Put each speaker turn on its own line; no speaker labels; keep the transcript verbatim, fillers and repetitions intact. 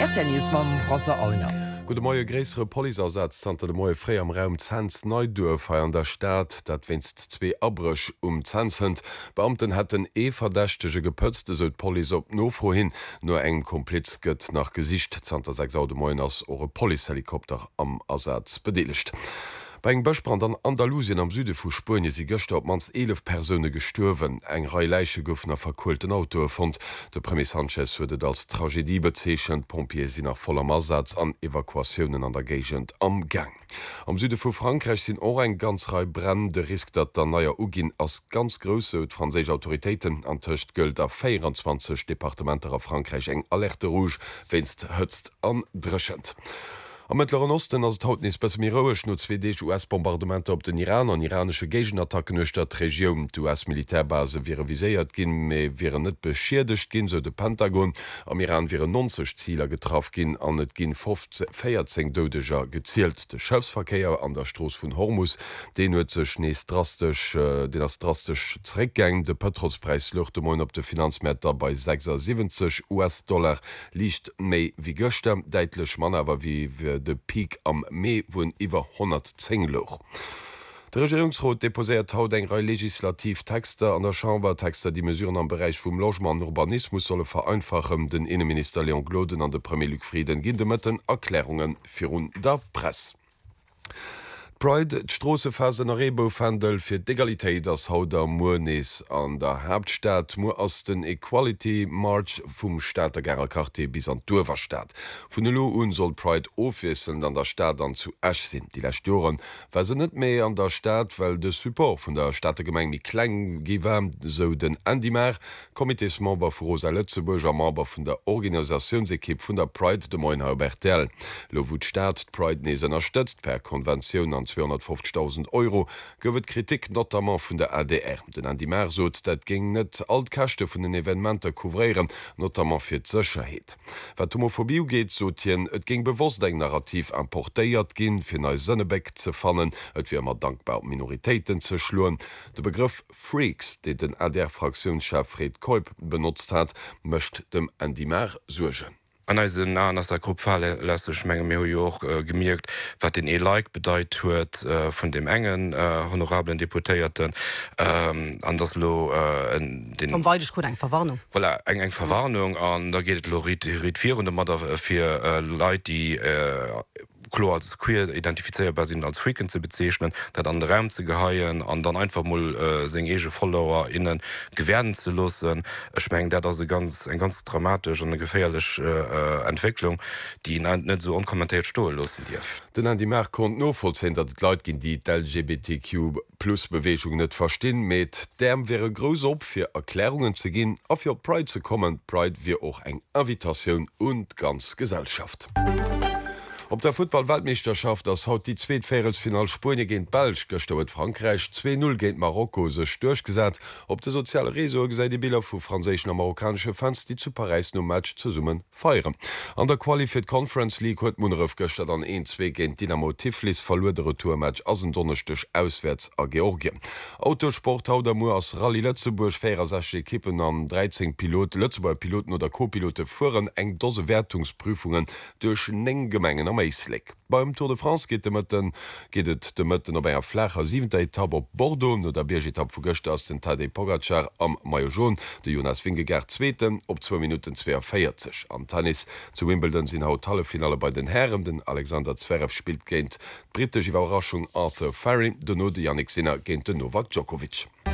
Ertenis mam Frasser Auner.
Gu de moie gräsere Poliersatz zante de moie fré am Raum Zenz Neidue feier an der Staat, dat winst zwee abrech um Zenzend. Beamten hat den e verdächtege gepëtzte se Poli op nofro hin, nur eng Kompliz gëtt nach Gesicht zanter sechs Auto Moiners ore Polihelikopter am Ersatz bedeligt. Bei eng Bëchbrand an Andalusien am Süde vu Spurne si gëcht op mans elef Persone gestürwen, eng Rei Leiche goufner verkulten Auto fand. De Premier Sanchez huet als Tragédie bezeechchen, Pompier sinn nach voller Marsatz an Evakuatiounen an der Gegent am Gang. Am Süde vu Frankreich sinn och eng ganz Rei brennende Risk, dat der naier Ugin ass ganz grosse et Fraseich Autoritéiten an Tëcht gëlt a vierundzwanzig Departementer a Frankreich eng Alerte Rouge wennst hëtzt an dreschend. Am Mittleren Osten ass haut nis bes miroech no zwe U S-Bombardement op den Iran an iranesche Gegenattacken ech dat Regionun d U S-Militärbase wie viséiert ginn méi wie net beschierdecht ginn so de Pentagon. Am Iran wie neunzig Zieler getraf ginn an net ginn vierzehn Dodeger gezielt. De Schëfsverkeier an der Stroos vun Hormus, den huet sech nees drastisch äh, den as drastisch zréckgäng. De Petrolspreis luchte moin op de Finanzmäter bei sechsundsiebzig US-Dollar liicht méi wie Göchte, deitlech Mann awer wie de Peak am Mai vun iwwer hundertzehn Loch. De Regierungsrat deposiert haut eng Rei Legislativtexter an der Chambertexter die Mesuren am Bereich vum Logement und Urbanismus solle vereinfachen. Den Innenminister Leon Gloden an de Premier Luc Frieden ginn demëtten Erklärungen firun der Press. Pride d'Strossefasen a Rebofhandel fir d'Egalitéit ass Hauder Mournes an der Hauptstadt mo ass den Equality March vum Staater Gerkerkarté bis an d'Uwerstaat. Vun Lo un soll Pride offissen an der Staat an zu Ech sinn. Die Lächtüren war se net méi an der Staat, well de Support vun der Staategemeng mi kleng giwärm so den Andimer, Komiteesmember vu Rosa Lützeburg a Member vun der Organisationsekipp vun der Pride de Moinhauer Bertel. Lo wo d'Staat Pride neesen erstëtzt per Konvention an zweihundertfünfzigtausend Euro gowet Kritik notamment vun der A D R. Den an die Mer sot, dat ging net altkachte vun den Evenementer kouvrieren, notamment fir d'Sicherheet. Wat Homophobie geht, sotien, et ging bewusst eng Narrativ importéiert ginn, fir neu Sënnebeck ze fannen, et wie immer dankbar Minoritäten ze schluen. De Begriff Freaks, den den A D R-Fraktionschef Fred Kolb benutzt hat, mëcht dem an die Mer surgen.
An na ass der Gruppfalle lassech Menge mé Joch äh, gemerkt, wat den E-Like bedeit huet äh, vun dem engen äh, honorablen Deputéierten ähm, anders lo äh, den
eng Verwarnung.
Voilà, eng eng Verwarnung an da geht lo ritfirende Mader fir äh, Leiit die äh, klar als queer identifizierbar sind als Freaken zu bezeichnen, dat an den Raum zu geheien, an dann einfach mal äh, sengege Follower innen gewähren zu lassen. Ich meine, das ist ganz, eine ganz dramatische und eine gefährliche äh, Entwicklung, die nicht so unkommentiert stehen lassen darf.
Den an die Mer kommt nur vollziehen, dass die Leute die L G B T Q plus Bewegung nicht verstehen, mit dem wäre groß ob für Erklärungen zu gehen, auf für Pride zu kommen. Pride wäre auch eine Invitation und ganz Gesellschaft. Op der Football-Weltmeisterschaft ass haut die Zzweetfäelsfinal Spurne géint Belsch gestouet Frankreich zwei null géint Marokko sech durchgesat. Op de soziale Reso sei die Bilder vu franzéschen a marokkansche Fans, die zu Paris no Match zu summen feieren. An der Qualified Conference League huet Munref gestert an een zwei géint Dynamo Tiflis verloer de Retourmatch assen donnerstech auswärts a Georgien. Autosport haut der Mo ass Rallye Lëtzeburg féier sech Kippen an dreizehn Pilot Lëtzeburger Piloten oder Co-Pilote fuhren eng dose Wertungsprüfungen duch eng Gemengen am Meislik. Beim Tour de France geht Mëtten geht et de Mëtten op eier flacher siebenter Etappe op Bordeaux no der Bergetapp vu Gëchte ass den Tadej Pogacar am Maillot jaune, de Jonas Vingegaard Zzweeten op zwei Minuten vierundvierzig. Am Tennis zu Wimbledon sinn haut Hallefinale bei den Herren, den Alexander Zverev spielt géint britische Überraschung Arthur Farry, de no de Yannick Sinner géint den Novak Djokovic.